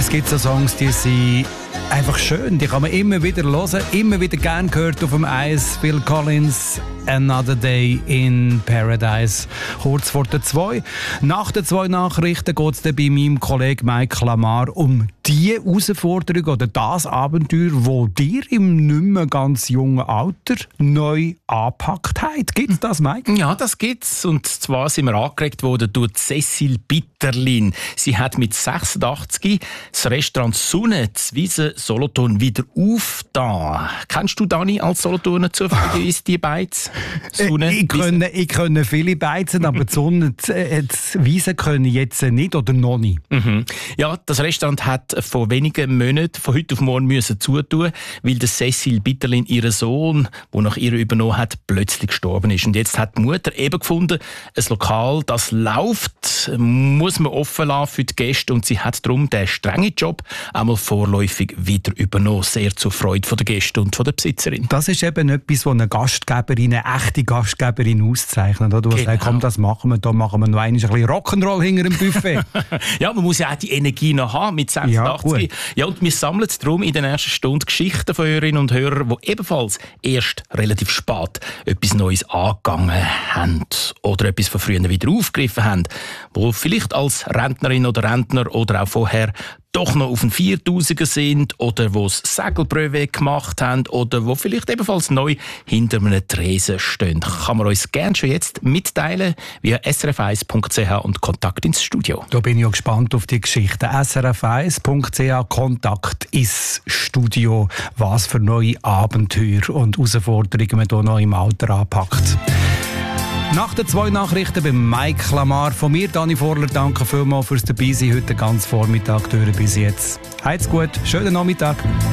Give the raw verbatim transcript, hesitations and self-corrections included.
Es gibt so Songs, die sind einfach schön. Die kann man immer wieder hören, immer wieder gern gehört auf dem Eis. Phil Collins, Another Day in Paradise. Kurz vor der zwei. Nach den zwei Nachrichten geht es bei meinem Kollegen Mike Lamar um die Herausforderung oder das Abenteuer, das dir im nicht mehr ganz jungen Alter neu angepackt hat. Gibt es das, Mike? Ja, das gibt's. Und zwar sind wir angeregt worden durch Cecil Bitterlin. Sie hat mit sechsundachtzig das Restaurant Sonne Wiese Solothurn wieder aufgetan. Kennst du, Dani, als Solothurner zufälligerweise die Beiz? Sonne, ich, kenne, ich kenne viele Beizen, aber die Sonne, die Wiese können jetzt nicht oder noch nicht. Mhm. Ja, das Restaurant hat vor wenigen Monaten von heute auf morgen müssen zutun, weil der Cecil Bitterlin, ihr Sohn, der nach ihr übernommen hat, plötzlich gestorben ist. Und jetzt hat die Mutter eben gefunden, ein Lokal, das läuft, muss man offen lassen für die Gäste, und sie hat darum den strengen Job einmal vorläufig wieder übernommen. Sehr zur Freude der Gäste und der Besitzerin. Das ist eben etwas, was eine Gastgeberin, eine echte Gastgeberin auszeichnet. Du genau. sagst, komm, das machen wir, da machen wir noch ein bisschen Rock'n'Roll hinter dem Buffet. Ja, man muss ja auch die Energie noch haben mit sechsundachtzig. Ja, ja, und wir sammeln darum in der nächsten Stunde Geschichten von Hörerinnen und Hörern, die ebenfalls erst relativ spät etwas Neues angegangen haben oder etwas von früher wieder aufgegriffen haben, wo vielleicht als Rentnerin oder Rentner oder auch vorher doch noch auf den viertausender sind oder wo es Segelprüfe gemacht haben oder wo vielleicht ebenfalls neu hinter einem Tresen stehen. Kann man uns gerne schon jetzt mitteilen via s r f eins punkt c h und Kontakt ins Studio. Da bin ich ja gespannt auf die Geschichte. s r f eins punkt c h Kontakt ins Studio. Was für neue Abenteuer und Herausforderungen man hier noch im Alter anpackt. Nach den zwei Nachrichten bei Mike Lamar. Von mir, Dani Vorler, danke vielmals fürs Dabeisein heute ganz Vormittag durch bis jetzt. Heit's gut, schönen Nachmittag.